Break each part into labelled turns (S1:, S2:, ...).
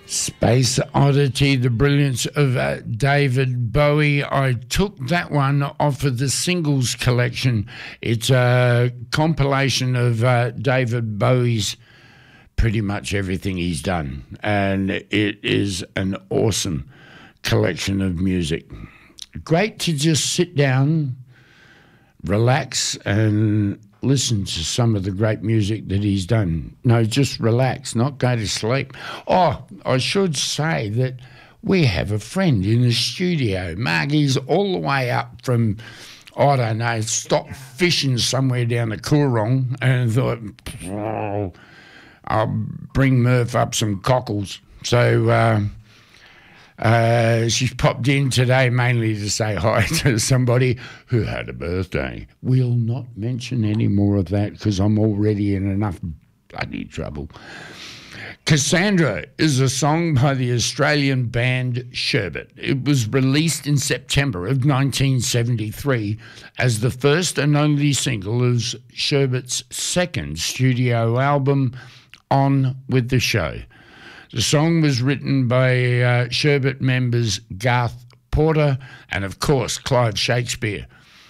S1: Space Oddity, the brilliance of David Bowie. I took that one off of the singles collection. It's a compilation of David Bowie's pretty much everything he's done, and it is an awesome collection of music. Great to just sit down, relax, and listen to some of the great music that he's done. No, just relax, not go to sleep. Oh, I should say that we have a friend in the studio. Margie's all the way up from, I don't know, stopped fishing somewhere down the Coorong and thought, oh, I'll bring Murph up some cockles. So she's popped in today mainly to say hi to somebody who had a birthday. We'll not mention any more of that because I'm already in enough bloody trouble. Cassandra is a song by the Australian band Sherbet. It was released in September of 1973 as the first and only single of Sherbet's second studio album, On With The Show. The song was written by Sherbet members Garth Porter and, of course, Clive Shakespeare.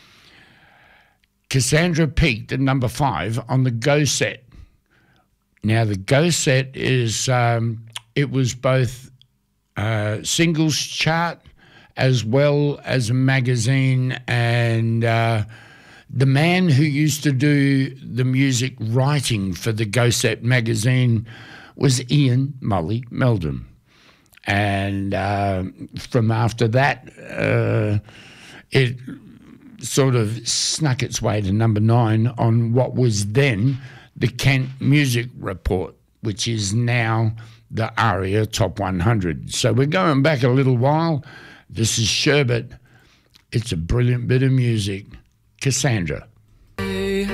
S1: Cassandra peaked at number 5 on the Go Set. Now, the Go Set is, it was both singles chart as well as a magazine, and the man who used to do the music writing for the Go Set magazine was Ian Molly Meldrum. And from after that, it sort of snuck its way to number 9 on what was then the Kent Music Report, which is now the ARIA Top 100. So we're going back a little while. This is Sherbet. It's a brilliant bit of music. Cassandra.